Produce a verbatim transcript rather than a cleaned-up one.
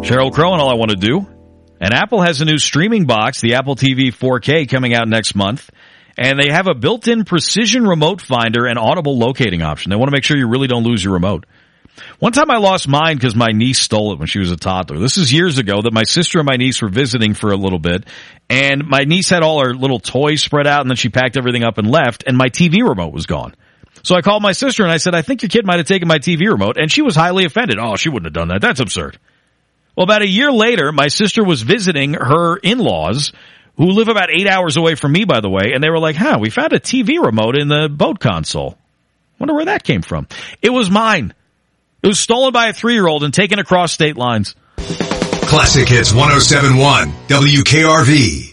Sheryl Crow and All I Want to Do. And Apple has a new streaming box, the Apple T V four K, coming out next month. And they have a built-in precision remote finder and audible locating option. They want to make sure you really don't lose your remote. One time I lost mine because my niece stole it when she was a toddler. This is years ago that my sister and my niece were visiting for a little bit. And my niece had all her little toys spread out, and then she packed everything up and left, and my T V remote was gone. So I called my sister and I said, I think your kid might have taken my T V remote. And she was highly offended. Oh, she wouldn't have done that. That's absurd. Well, about a year later, my sister was visiting her in-laws, who live about eight hours away from me, by the way, and they were like, huh, we found a T V remote in the boat console. Wonder where that came from. It was mine. It was stolen by a three-year-old and taken across state lines. Classic Hits one oh seven point one, W K R V.